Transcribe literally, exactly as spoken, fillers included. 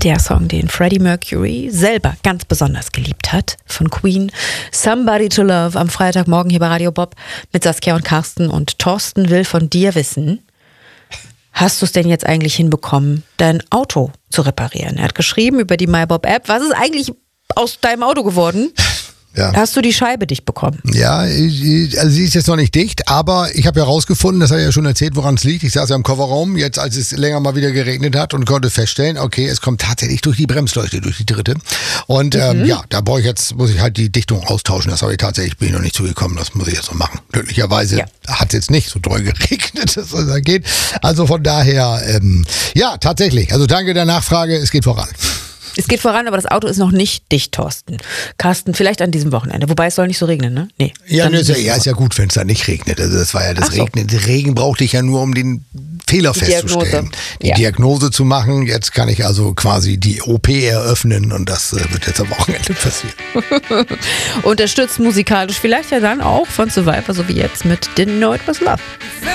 Der Song, den Freddie Mercury selber ganz besonders geliebt hat, von Queen. Somebody to Love am Freitagmorgen hier bei Radio Bob mit Saskia und Carsten. Und Thorsten will von dir wissen, hast du es denn jetzt eigentlich hinbekommen, dein Auto zu reparieren? Er hat geschrieben über die MyBob-App. Was ist eigentlich aus deinem Auto geworden? Ja. Hast du die Scheibe dicht bekommen? Ja, also sie ist jetzt noch nicht dicht, aber ich habe ja rausgefunden, das habe ich ja schon erzählt, woran es liegt. Ich saß ja im Kofferraum, jetzt als es länger mal wieder geregnet hat und konnte feststellen, okay, es kommt tatsächlich durch die Bremsleuchte, durch die dritte. Und mhm. ähm, ja, da brauche ich jetzt, muss ich halt die Dichtung austauschen. Das habe ich tatsächlich, bin ich noch nicht zugekommen, das muss ich jetzt noch machen. Glücklicherweise ja. hat es jetzt nicht so doll geregnet, dass es da geht. Also von daher, ähm, ja, tatsächlich. Also danke der Nachfrage, es geht voran. Es geht voran, aber das Auto ist noch nicht dicht, Thorsten. Carsten, vielleicht an diesem Wochenende. Wobei es soll nicht so regnen, ne? Nee. Ja, ne, ist ja, ja, ist ja gut, wenn es da nicht regnet. Also das war ja das so. Regnen. Der Regen brauchte ich ja nur, um den Fehler die festzustellen. Diagnose. Die ja. Diagnose zu machen. Jetzt kann ich also quasi die O P eröffnen und das äh, wird jetzt am Wochenende passieren. Unterstützt musikalisch vielleicht ja dann auch von Survivor, so wie jetzt mit Didn't Know It Was Love.